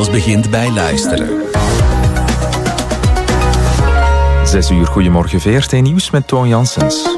Alles begint bij luisteren. 6 uur, goedemorgen, VRT Nieuws met Toon Janssens.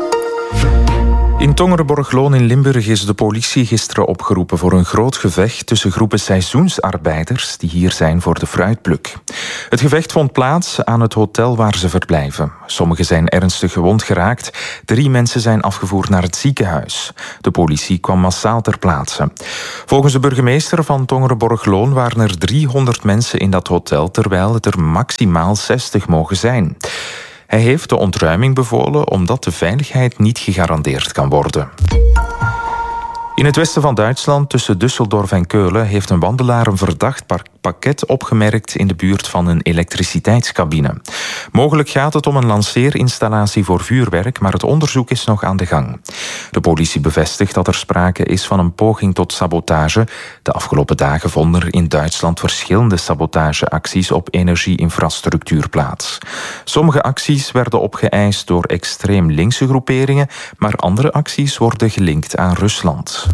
In Tongerenborg-Loon in Limburg is de politie gisteren opgeroepen voor een groot gevecht tussen groepen seizoensarbeiders die hier zijn voor de fruitpluk. Het gevecht vond plaats aan het hotel waar ze verblijven. Sommigen zijn ernstig gewond geraakt. 3 mensen zijn afgevoerd naar het ziekenhuis. De politie kwam massaal ter plaatse. Volgens de burgemeester van Tongerenborg-Loon waren er 300 mensen in dat hotel, terwijl het er maximaal 60 mogen zijn. Hij heeft de ontruiming bevolen omdat de veiligheid niet gegarandeerd kan worden. In het westen van Duitsland, tussen Düsseldorf en Keulen, heeft een wandelaar een verdacht pakket opgemerkt in de buurt van een elektriciteitscabine. Mogelijk gaat het om een lanceerinstallatie voor vuurwerk, maar het onderzoek is nog aan de gang. De politie bevestigt dat er sprake is van een poging tot sabotage. De afgelopen dagen vonden er in Duitsland verschillende sabotageacties op energieinfrastructuur plaats. Sommige acties werden opgeëist door extreem linkse groeperingen, maar andere acties worden gelinkt aan Rusland.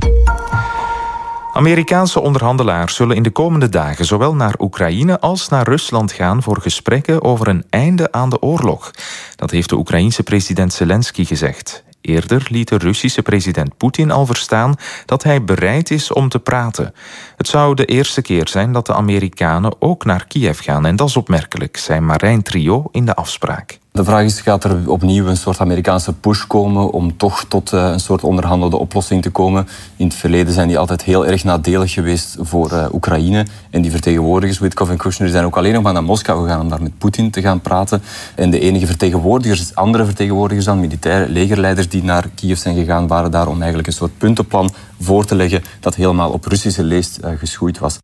Amerikaanse onderhandelaars zullen in de komende dagen zowel naar Oekraïne als naar Rusland gaan voor gesprekken over een einde aan de oorlog. Dat heeft de Oekraïense president Zelensky gezegd. Eerder liet de Russische president Poetin al verstaan dat hij bereid is om te praten. Het zou de eerste keer zijn dat de Amerikanen ook naar Kiev gaan en dat is opmerkelijk, zei Marijn Trio in de afspraak. De vraag is, gaat er opnieuw een soort Amerikaanse push komen om toch tot een soort onderhandelde oplossing te komen? In het verleden zijn die altijd heel erg nadelig geweest voor Oekraïne. En die vertegenwoordigers, Witkoff en Kushner, zijn ook alleen nog maar naar Moskou gegaan om daar met Poetin te gaan praten. En de enige vertegenwoordigers, andere vertegenwoordigers dan, militaire legerleiders die naar Kiev zijn gegaan, waren daar om eigenlijk een soort puntenplan voor te leggen dat helemaal op Russische leest geschoeid was.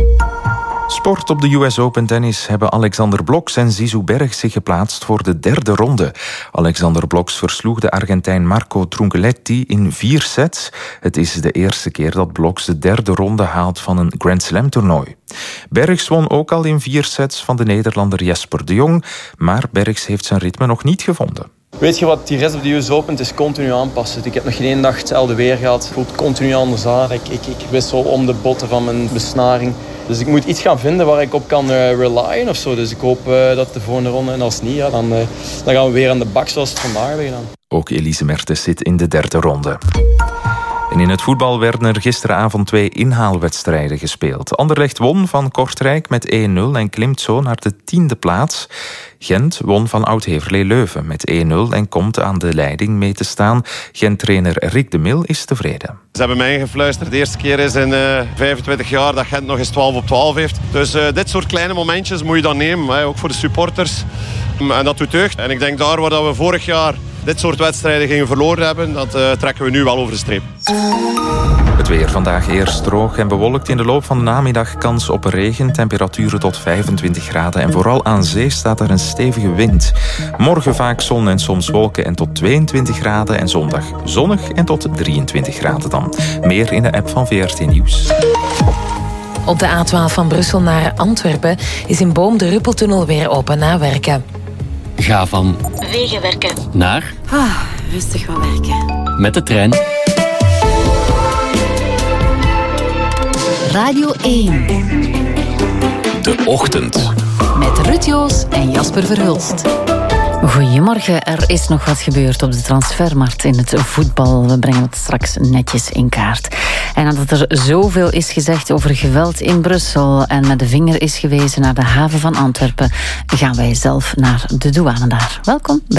Sport. Op de US Open tennis hebben Alexander Bloks en Zizou Berg zich geplaatst voor de 3e ronde. Alexander Bloks versloeg de Argentijn Marco Trungelliti in 4 sets. Het is de eerste keer dat Bloks de 3e ronde haalt van een Grand Slam toernooi. Bergs won ook al in 4 sets van de Nederlander Jesper de Jong, maar Bergs heeft zijn ritme nog niet gevonden. Weet je wat, die rest of de US Open, het is continu aanpassen. Ik heb nog geen 1 dag hetzelfde weer gehad. Het voelt continu anders aan. Ik wissel om de botten van mijn besnaring. Dus ik moet iets gaan vinden waar ik op kan relyen of zo. Dus ik hoop dat de volgende ronde, en als niet, ja, dan gaan we weer aan de bak zoals het vandaag weer gedaan. Ook Elise Mertens zit in de 3e ronde. En in het voetbal werden er gisteravond 2 inhaalwedstrijden gespeeld. Anderlecht won van Kortrijk met 1-0 en klimt zo naar de 10e plaats. Gent won van Oud-Heverlee Leuven met 1-0 en komt aan de leiding mee te staan. Gent-trainer Rick de Mil is tevreden. Ze hebben mij ingefluisterd. De eerste keer is in 25 jaar dat Gent nog eens 12 op 12 heeft. Dus dit soort kleine momentjes moet je dan nemen, ook voor de supporters. En dat doet deugd. En ik denk daar waar we vorig jaar dit soort wedstrijden gingen verloren hebben, dat trekken we nu wel over de streep. Het weer vandaag eerst droog en bewolkt. In de loop van de namiddag kans op regen. Temperaturen tot 25 graden. En vooral aan zee staat er een stevige wind. Morgen vaak zon en soms wolken en tot 22 graden. En zondag zonnig en tot 23 graden dan. Meer in de app van VRT Nieuws. Op de A12 van Brussel naar Antwerpen is in Boom de Ruppeltunnel weer open na werken. Ga van Wegenwerken naar rustig wat werken. Met de trein. Radio 1. De Ochtend. Met Ruud Joos en Jasper Verhulst. Goedemorgen, er is nog wat gebeurd op de transfermarkt in het voetbal. We brengen het straks netjes in kaart. En nadat er zoveel is gezegd over geweld in Brussel en met de vinger is gewezen naar de haven van Antwerpen, gaan wij zelf naar de douane daar. Welkom.